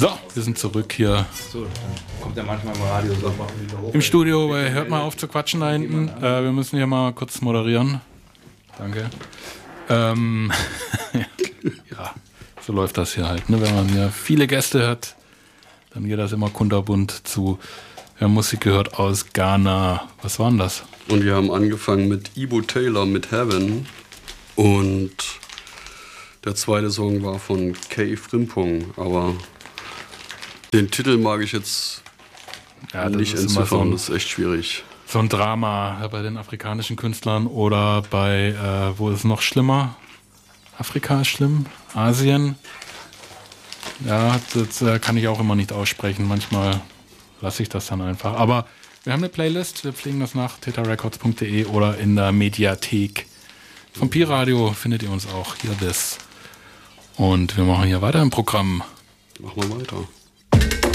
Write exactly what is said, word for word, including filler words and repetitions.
So, wir sind zurück hier. So, dann kommt ja manchmal im Radio so. Im Studio, weil hört mal auf zu quatschen da hinten. Äh, wir müssen hier mal kurz moderieren. Danke. Ähm, ja, so läuft das hier halt. Ne? Wenn man hier viele Gäste hat, dann geht das immer kunterbunt zu. Wir haben Musik gehört aus Ghana. Was war denn das? Und wir haben angefangen mit Ibo Taylor mit Heaven. Und der zweite Song war von Kay Frimpong. Aber den Titel mag ich jetzt ja, nicht entziffern. So ein, das ist echt schwierig. So ein Drama bei den afrikanischen Künstlern oder bei, äh, wo ist es noch schlimmer? Afrika ist schlimm? Asien? Ja, das äh, kann ich auch immer nicht aussprechen. Manchmal lasse ich das dann einfach. Aber wir haben eine Playlist, wir pflegen das nach tetrarecords punkt de oder in der Mediathek. Vom Pi-Radio findet ihr uns auch. Hier this. Und wir machen hier weiter im Programm. Machen wir weiter.